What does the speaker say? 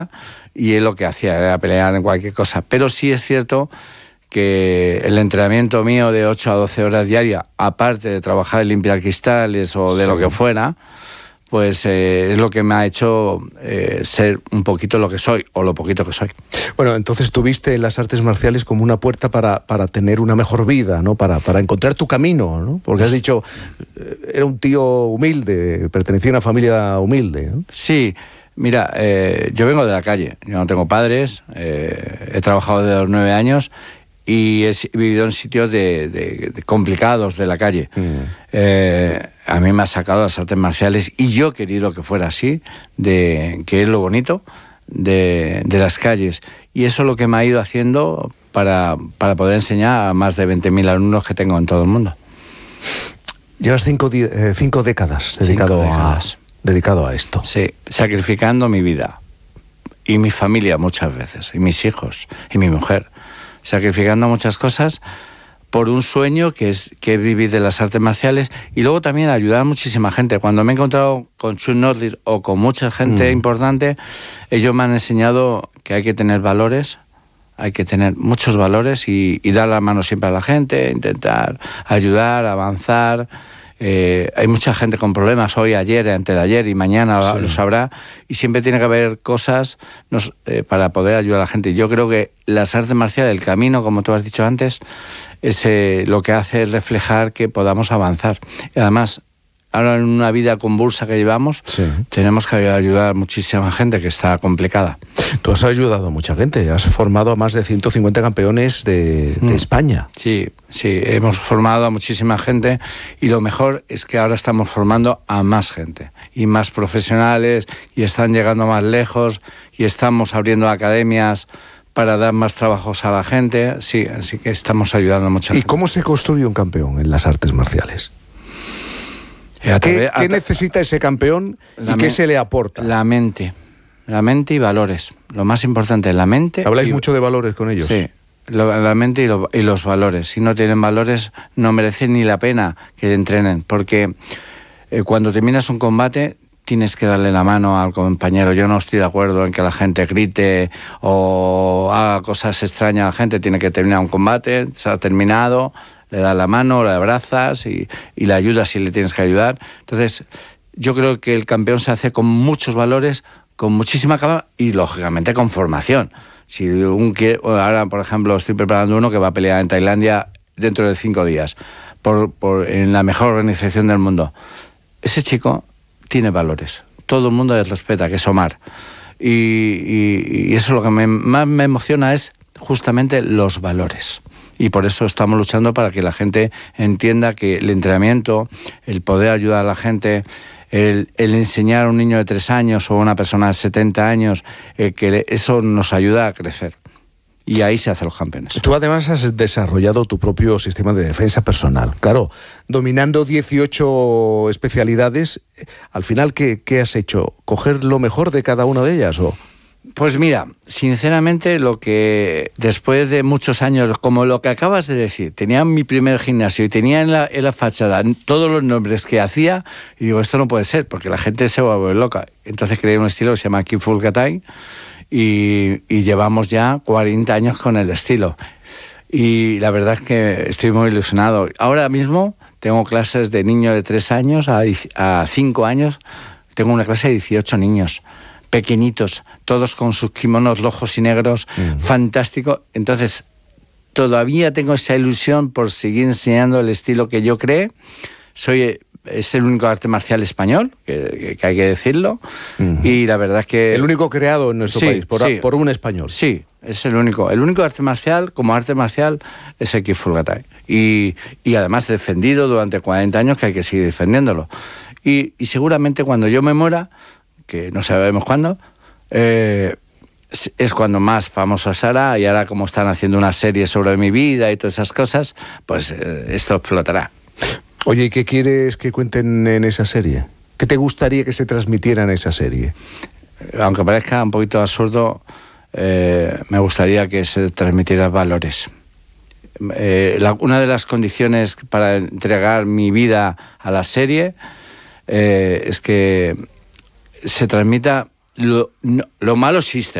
y él lo que hacía era pelear en cualquier cosa. Pero sí es cierto que el entrenamiento mío de 8 a 12 horas diarias, aparte de trabajar en limpiar cristales o de lo que fuera, pues es lo que me ha hecho ser un poquito lo que soy, o lo poquito que soy. Bueno, entonces tuviste las artes marciales como una puerta para tener una mejor vida, ¿no? Para encontrar tu camino, ¿no? Porque has dicho, era un tío humilde, pertenecía a una familia humilde, ¿no? Sí, mira, yo vengo de la calle, yo no tengo padres, he trabajado desde los 9 años y he vivido en sitios de complicados de la calle. A mí me ha sacado las artes marciales y yo he querido que fuera así, que es lo bonito de las calles. Y eso es lo que me ha ido haciendo para poder enseñar a más de 20.000 alumnos que tengo en todo el mundo. Llevas 5 décadas dedicado a esto. Sí, sacrificando mi vida y mi familia muchas veces, y mis hijos, y mi mujer. Sacrificando muchas cosas por un sueño que es vivir de las artes marciales, y luego también ayudar a muchísima gente. Cuando me he encontrado con Chuck Norris o con mucha gente importante, ellos me han enseñado que hay que tener valores, hay que tener muchos valores y dar la mano siempre a la gente, intentar ayudar, avanzar. Hay mucha gente con problemas hoy, ayer, antes de ayer y mañana lo sabrá, y siempre tiene que haber cosas para poder ayudar a la gente. Yo creo que las artes marciales, el camino, como tú has dicho antes, es lo que hace es reflejar que podamos avanzar. Y además, ahora en una vida convulsa que llevamos, tenemos que ayudar a muchísima gente que está complicada. Tú has ayudado a mucha gente, has formado a más de 150 campeones de España. Sí, hemos formado a muchísima gente, y lo mejor es que ahora estamos formando a más gente y más profesionales, y están llegando más lejos, y estamos abriendo academias para dar más trabajos a la gente. Sí, así que estamos ayudando a mucha gente. ¿Y cómo se construye un campeón en las artes marciales? ¿Qué necesita ese campeón y qué se le aporta? La mente y valores. Lo más importante es la mente. ¿Habláis mucho de valores con ellos? Sí, la mente y los valores. Si no tienen valores, no merecen ni la pena que entrenen, porque cuando terminas un combate tienes que darle la mano al compañero. Yo no estoy de acuerdo en que la gente grite o haga cosas extrañas a la gente. Tiene que terminar un combate, se ha terminado, le das la mano, le abrazas y le ayudas si le tienes que ayudar. Entonces, yo creo que el campeón se hace con muchos valores, con muchísima calma y, lógicamente, con formación. Si ahora, por ejemplo, estoy preparando uno que va a pelear en Tailandia dentro de 5 días, en la mejor organización del mundo. Ese chico tiene valores. Todo el mundo le respeta, que es Omar. Y eso lo que más me emociona es justamente los valores. Y por eso estamos luchando para que la gente entienda que el entrenamiento, el poder ayudar a la gente, el enseñar a un niño de 3 años o a una persona de 70 años, que eso nos ayuda a crecer. Y ahí se hacen los campeones. Tú además has desarrollado tu propio sistema de defensa personal. Claro, dominando 18 especialidades, al final, ¿qué has hecho? ¿Coger lo mejor de cada una de ellas o...? Pues mira, sinceramente, lo que después de muchos años, como lo que acabas de decir, tenía mi primer gimnasio y tenía en la fachada todos los nombres que hacía, y digo, esto no puede ser, porque la gente se va a volver loca. Entonces creé un estilo que se llama Kung Fu Thai y llevamos ya 40 años con el estilo. Y la verdad es que estoy muy ilusionado. Ahora mismo tengo clases de niños de 3 años a 5 años, tengo una clase de 18 niños. Pequeñitos, todos con sus kimonos rojos y negros, fantástico. Entonces, todavía tengo esa ilusión por seguir enseñando el estilo que yo creé. Es el único arte marcial español, que hay que decirlo, y la verdad es que... El único creado en nuestro país, por un español. Sí, es el único arte marcial, como arte marcial, es el Kung Fu Thai. Y además defendido durante 40 años, que hay que seguir defendiéndolo. Y seguramente cuando yo me muera, que no sabemos cuándo, es cuando más famoso será, y ahora como están haciendo una serie sobre mi vida y todas esas cosas, pues esto explotará. Oye, ¿y qué quieres que cuenten en esa serie? ¿Qué te gustaría que se transmitiera en esa serie? Aunque parezca un poquito absurdo, me gustaría que se transmitieran valores. Una de las condiciones para entregar mi vida a la serie es que se transmita lo malo existe,